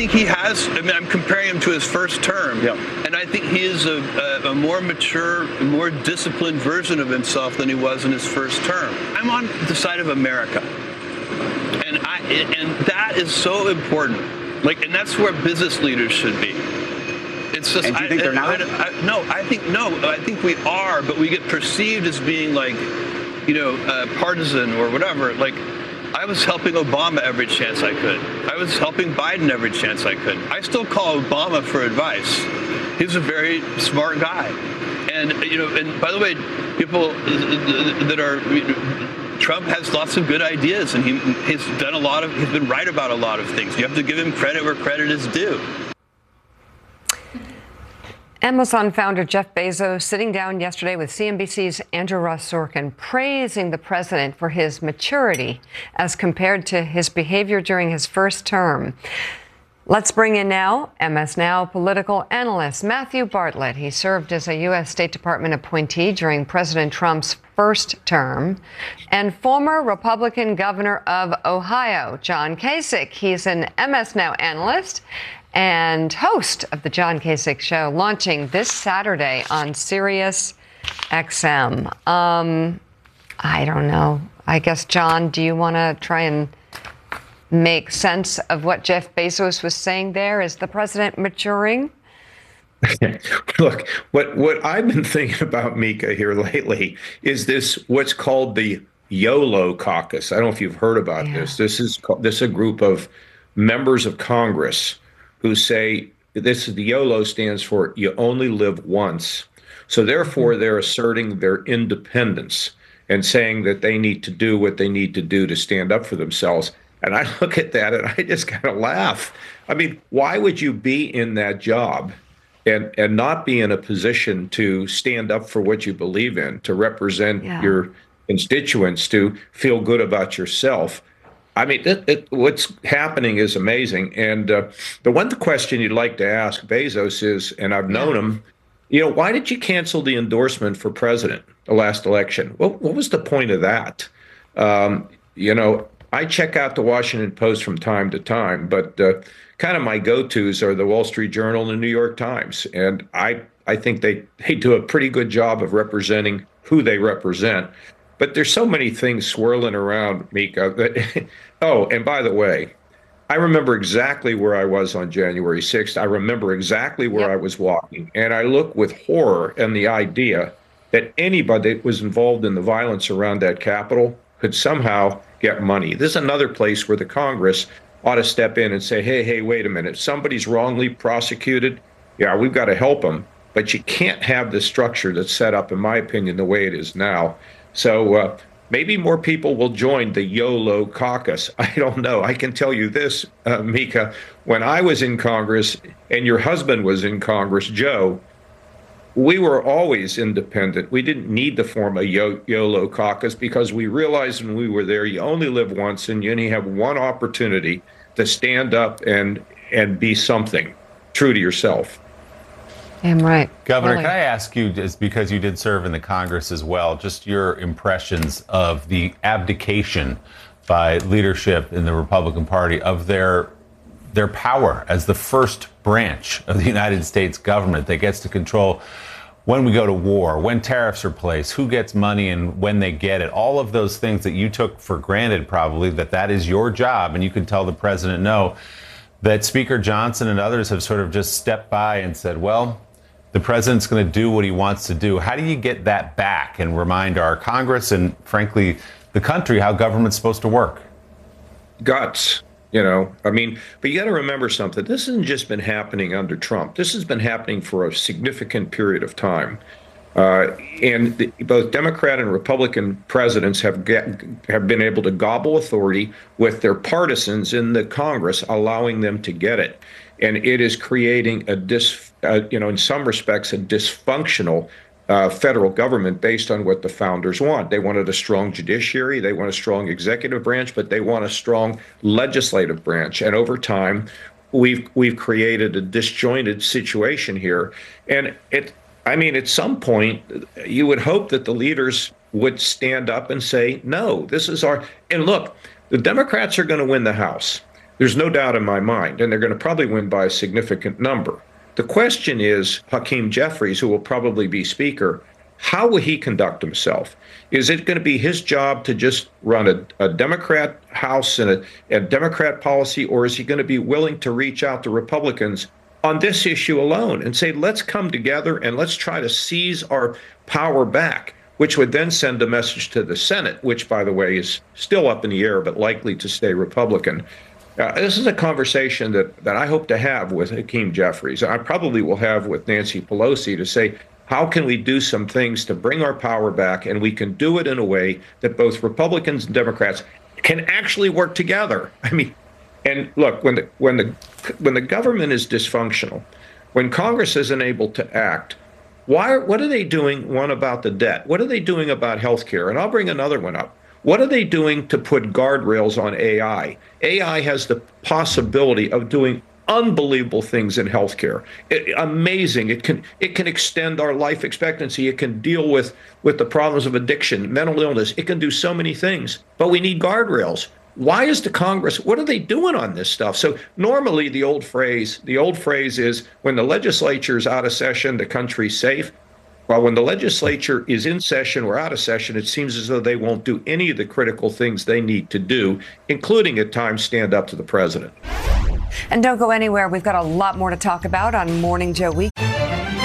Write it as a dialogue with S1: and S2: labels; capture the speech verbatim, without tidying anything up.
S1: think he has. I mean, I'm comparing him to his first term,
S2: yeah.
S1: and I think he is a, a, a more mature, more disciplined version of himself than he was in his first term. I'm on the side of America, and I and that is so important. Like, and that's where business leaders should be. It's just.
S2: And do you think
S1: I,
S2: they're not?
S1: I, I, no, I think no. I think we are, but we get perceived as being like, you know, uh, partisan or whatever. Like, I was helping Obama every chance I could. I was helping Biden every chance I could. I still call Obama for advice. He's a very smart guy. And, you know, and by the way, people that are, Trump has lots of good ideas, and he, he's done a lot of, he's been right about a lot of things. You have to give him credit where credit is due.
S3: Amazon founder Jeff Bezos sitting down yesterday with C N B C's Andrew Ross Sorkin, praising the president for his maturity as compared to his behavior during his first term. Let's bring in now M S Now political analyst Matthew Bartlett. He served as a U S State Department appointee during President Trump's first term, and former Republican governor of Ohio, John Kasich. He's an M S Now analyst and host of the John Kasich Show, launching this Saturday on Sirius X M. Um, I don't know. I guess, John, do you want to try and make sense of what Jeff Bezos was saying there? Is the president maturing?
S4: Look, what, what I've been thinking about, Mika, here lately is this what's called the YOLO caucus. I don't know if you've heard about yeah. this. This is, this is a group of members of Congress who say this is the YOLO stands for you only live once. So therefore, they're asserting their independence and saying that they need to do what they need to do to stand up for themselves. And I look at that and I just kind of laugh. I mean, why would you be in that job and, and not be in a position to stand up for what you believe in, to represent yeah. your constituents, to feel good about yourself? I mean, it, it, what's happening is amazing. And uh, the one question you'd like to ask Bezos is, and I've known yeah. him, you know, why did you cancel the endorsement for president the last election? What, what was the point of that? Um, you know, I check out the Washington Post from time to time, but uh, kind of my go-tos are the Wall Street Journal and the New York Times. And I, I think they, they do a pretty good job of representing who they represent. But there's so many things swirling around, Mika, that, oh, and by the way, I remember exactly where I was on January sixth. I remember exactly where yep. I was walking. And I look with horror at the idea that anybody that was involved in the violence around that Capitol could somehow get money. This is another place where the Congress ought to step in and say, hey, hey, wait a minute. If somebody's wrongly prosecuted, yeah, we've got to help them. But you can't have the structure that's set up, in my opinion, the way it is now. So uh, maybe more people will join the YOLO caucus. I don't know. I can tell you this, uh, Mika, when I was in Congress and your husband was in Congress, Joe, we were always independent. We didn't need to form a YOLO caucus because we realized when we were there, you only live once and you only have one opportunity to stand up and and be something true to yourself.
S3: Damn right.
S5: Governor,
S3: Really.
S5: Can I ask you, just because you did serve in the Congress as well, just your impressions of the abdication by leadership in the Republican Party of their their power as the first branch of the United States government that gets to control when we go to war, when tariffs are placed, who gets money and when they get it, all of those things that you took for granted probably, that that is your job, and you can tell the president no, that Speaker Johnson and others have sort of just stepped by and said, well, the president's going to do what he wants to do. How do you get that back and remind our Congress and, frankly, the country how government's supposed to work?
S4: Guts. You know, I mean, but you got to remember something. This hasn't just been happening under Trump. This has been happening for a significant period of time. Uh, and the, both Democrat and Republican presidents have get, have been able to gobble authority with their partisans in the Congress, allowing them to get it. And it is creating a dis, uh, you know, in some respects, a dysfunctional Uh, federal government based on what the founders want. They wanted a strong judiciary, they want a strong executive branch, but they want a strong legislative branch. And over time, we've we've created a disjointed situation here. And it, I mean, at some point, you would hope that the leaders would stand up and say, no, this is our, and look, the Democrats are going to win the House. There's no doubt in my mind, and they're going to probably win by a significant number. The question is, Hakeem Jeffries, who will probably be Speaker, how will he conduct himself? Is it going to be his job to just run a, a Democrat House and a, a Democrat policy, or is he going to be willing to reach out to Republicans on this issue alone and say, let's come together and let's try to seize our power back, which would then send a message to the Senate, which, by the way, is still up in the air, but likely to stay Republican. Uh, this is a conversation that, that I hope to have with Hakeem Jeffries. I probably will have with Nancy Pelosi to say, how can we do some things to bring our power back? And we can do it in a way that both Republicans and Democrats can actually work together. I mean, and look, when the when the when the government is dysfunctional, when Congress isn't able to act, why? What are they doing? One, about the debt. What are they doing about health care? And I'll bring another one up. What are they doing to put guardrails on A I? A I has the possibility of doing unbelievable things in healthcare. It, amazing. It can it can extend our life expectancy. It can deal with with the problems of addiction, mental illness. It can do so many things. But we need guardrails. Why is the Congress, what are they doing on this stuff? So normally the old phrase, the old phrase is, when the legislature is out of session, the country's safe. Well, when the legislature is in session or out of session, it seems as though they won't do any of the critical things they need to do, including at times stand up to the president.
S3: And don't go anywhere. We've got a lot more to talk about on Morning Joe Week.